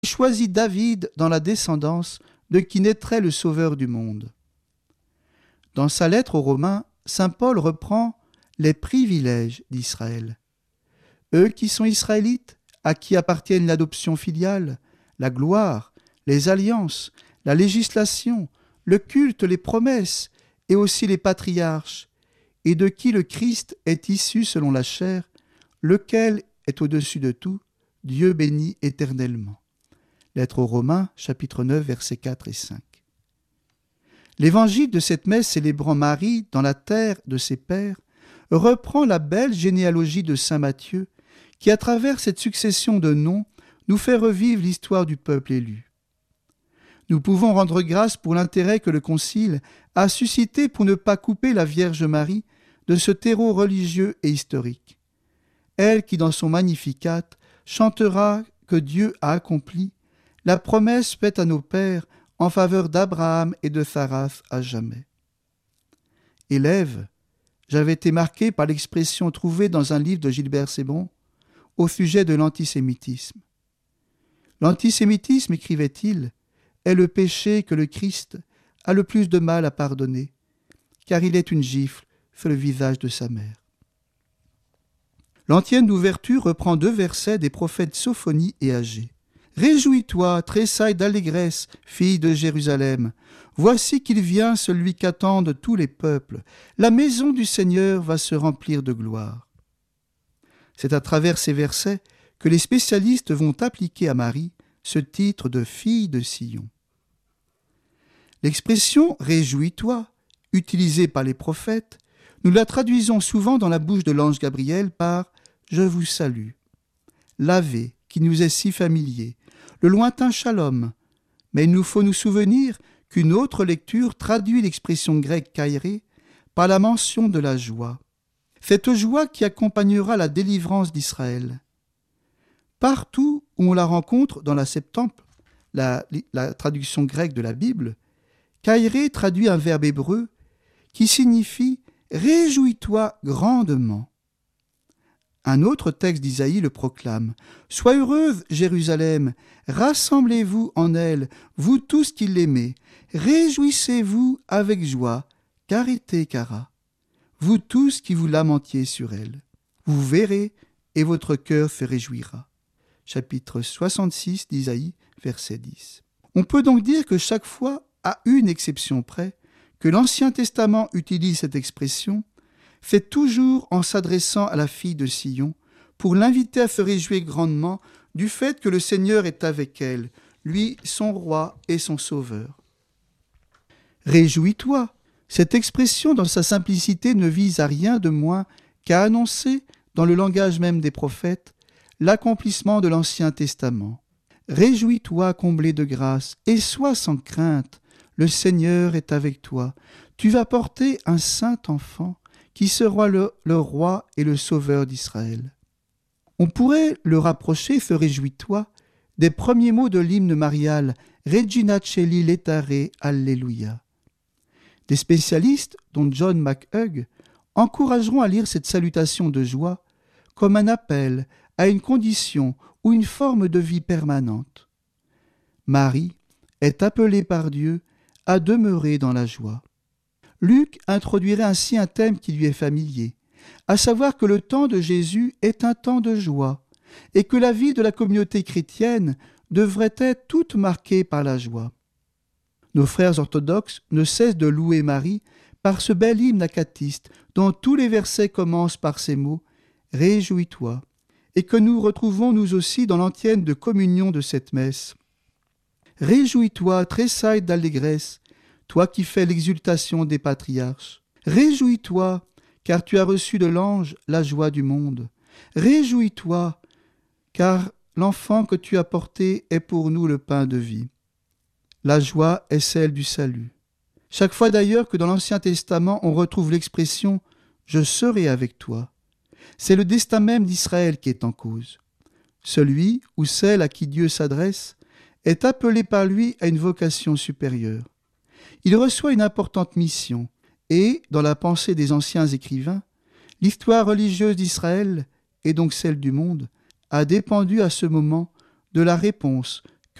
choisit David dans la descendance de qui naîtrait le Sauveur du monde. Dans sa lettre aux Romains, saint Paul reprend les privilèges d'Israël. Eux qui sont israélites, à qui appartiennent l'adoption filiale, la gloire, les alliances, la législation, le culte, les promesses et aussi les patriarches, et de qui le Christ est issu selon la chair, lequel est au-dessus de tout, Dieu béni éternellement. Lettre aux Romains, chapitre 9, versets 4 et 5. L'évangile de cette messe célébrant Marie dans la terre de ses pères reprend la belle généalogie de saint Matthieu qui, à travers cette succession de noms, nous fait revivre l'histoire du peuple élu. Nous pouvons rendre grâce pour l'intérêt que le Concile a suscité pour ne pas couper la Vierge Marie de ce terreau religieux et historique. Elle qui, dans son Magnificat, chantera que Dieu a accompli la promesse faite à nos pères en faveur d'Abraham et de Saras à jamais. Élève, j'avais été marqué par l'expression trouvée dans un livre de Gilbert Cébon au sujet de l'antisémitisme. L'antisémitisme, écrivait-il, est le péché que le Christ a le plus de mal à pardonner, car il est une gifle sur le visage de sa mère. L'antienne d'ouverture reprend 2 versets des prophètes Sophonie et Agée. « Réjouis-toi, tressaille d'allégresse, fille de Jérusalem. Voici qu'il vient celui qu'attendent tous les peuples. La maison du Seigneur va se remplir de gloire. » C'est à travers ces versets que les spécialistes vont appliquer à Marie ce titre de fille de Sion. L'expression « réjouis-toi », utilisée par les prophètes, nous la traduisons souvent dans la bouche de l'ange Gabriel par « je vous salue ». L'Ave, qui nous est si familier, le lointain shalom, mais il nous faut nous souvenir qu'une autre lecture traduit l'expression grecque kairé par la mention de la joie. Cette joie qui accompagnera la délivrance d'Israël. Partout où on la rencontre dans la Septante, la traduction grecque de la Bible, kairé traduit un verbe hébreu qui signifie « réjouis-toi grandement ». Un autre texte d'Isaïe le proclame « Sois heureuse, Jérusalem, rassemblez-vous en elle, vous tous qui l'aimez, réjouissez-vous avec joie, karité kara, vous tous qui vous lamentiez sur elle. Vous verrez et votre cœur se réjouira. » Chapitre 66 d'Isaïe, verset 10. On peut donc dire que chaque fois, à une exception près, que l'Ancien Testament utilise cette expression, c'est toujours en s'adressant à la fille de Sion pour l'inviter à se réjouir grandement du fait que le Seigneur est avec elle, lui, son roi et son sauveur. Réjouis-toi, cette expression dans sa simplicité ne vise à rien de moins qu'à annoncer, dans le langage même des prophètes, l'accomplissement de l'Ancien Testament. Réjouis-toi comblé de grâce et sois sans crainte, le Seigneur est avec toi. Tu vas porter un saint enfant qui sera le roi et le sauveur d'Israël. On pourrait le rapprocher, ce réjouis-toi, des premiers mots de l'hymne marial Regina Coeli laetare Alleluia. Des spécialistes, dont John McHugh, encourageront à lire cette salutation de joie comme un appel à une condition ou une forme de vie permanente. Marie est appelée par Dieu à demeurer dans la joie. Luc introduirait ainsi un thème qui lui est familier, à savoir que le temps de Jésus est un temps de joie et que la vie de la communauté chrétienne devrait être toute marquée par la joie. Nos frères orthodoxes ne cessent de louer Marie par ce bel hymne acatiste dont tous les versets commencent par ces mots « Réjouis-toi » et que nous retrouvons nous aussi dans l'antienne de communion de cette messe. « Réjouis-toi, tressaille d'allégresse, toi qui fais l'exultation des patriarches. Réjouis-toi, car tu as reçu de l'ange la joie du monde. Réjouis-toi, car l'enfant que tu as porté est pour nous le pain de vie. » La joie est celle du salut. Chaque fois d'ailleurs que dans l'Ancien Testament on retrouve l'expression « Je serai avec toi », c'est le destin même d'Israël qui est en cause. Celui ou celle à qui Dieu s'adresse est appelé par lui à une vocation supérieure. Il reçoit une importante mission et, dans la pensée des anciens écrivains, l'histoire religieuse d'Israël, et donc celle du monde, a dépendu à ce moment de la réponse